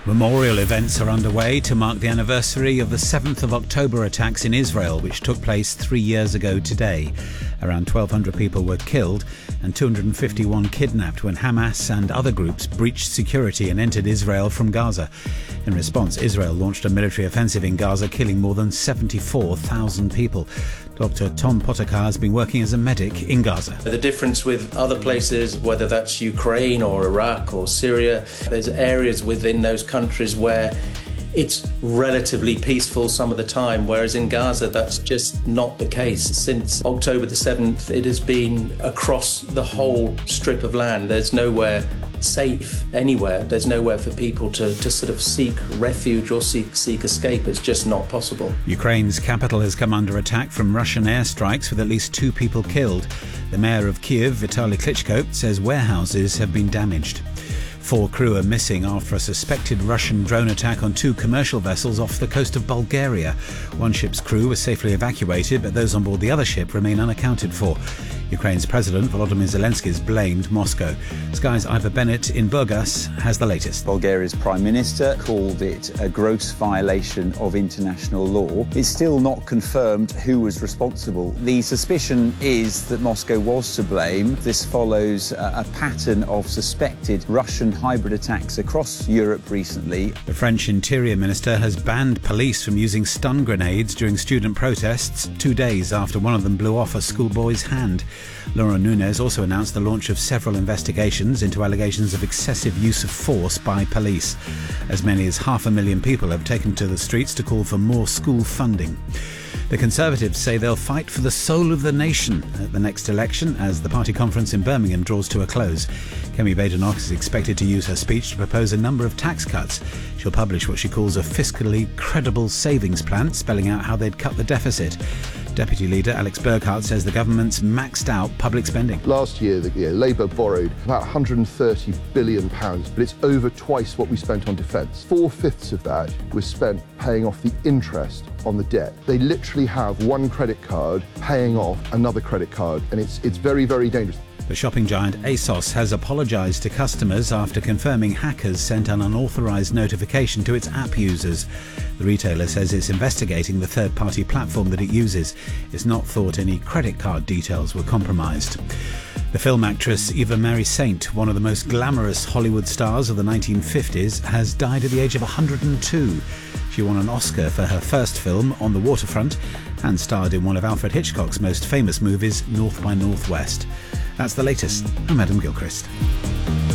Memorial events are underway to mark the anniversary of the 7th of October attacks in Israel, which took place 3 years ago today. Around 1,200 people were killed and 251 kidnapped when Hamas and other groups breached security and entered Israel from Gaza. In response, Israel launched a military offensive in Gaza, killing more than 74,000 people. Dr. Tom Potakar has been working as a medic in Gaza. The difference with other places, whether that's Ukraine or Iraq or Syria, there's areas within those countries where it's relatively peaceful some of the time, whereas in Gaza that's just not the case. Since October the 7th, it has been across the whole strip of land. There's nowhere safe anywhere. There's nowhere for people to sort of seek refuge or seek escape. It's just not possible. Ukraine's capital has come under attack from Russian airstrikes with at least 2 people killed. The mayor of Kyiv, Vitaly Klitschko, says warehouses have been damaged. 4 crew are missing after a suspected Russian drone attack on 2 commercial vessels off the coast of Bulgaria. One ship's crew was safely evacuated, but those on board the other ship remain unaccounted for. Ukraine's President Volodymyr Zelensky has blamed Moscow. Sky's Ivor Bennett in Burgas has the latest. Bulgaria's Prime Minister called it a gross violation of international law. It's still not confirmed who was responsible. The suspicion is that Moscow was to blame. This follows a pattern of suspected Russian hybrid attacks across Europe recently. The French Interior Minister has banned police from using stun grenades during student protests 2 days after one of them blew off a schoolboy's hand. Laurent Nunez also announced the launch of several investigations into allegations of excessive use of force by police. As many as 500,000 people have taken to the streets to call for more school funding. The Conservatives say they'll fight for the soul of the nation at the next election as the party conference in Birmingham draws to a close. Kemi Badenoch is expected to use her speech to propose a number of tax cuts. She'll publish what she calls a fiscally credible savings plan, spelling out how they'd cut the deficit. Deputy Leader Alex Burghardt says the government's maxed out public spending. Last year, Labour borrowed about £130 billion, but it's over twice what we spent on defence. 4/5 of that was spent paying off the interest on the debt. They literally have one credit card paying off another credit card, and it's very, very dangerous. The shopping giant ASOS has apologised to customers after confirming hackers sent an unauthorised notification to its app users. The retailer says it's investigating the third-party platform that it uses. It's not thought any credit card details were compromised. The film actress Eva Marie Saint, one of the most glamorous Hollywood stars of the 1950s, has died at the age of 102. She won an Oscar for her first film, On the Waterfront, and starred in one of Alfred Hitchcock's most famous movies, North by Northwest. That's the latest. I'm Adam Gilchrist.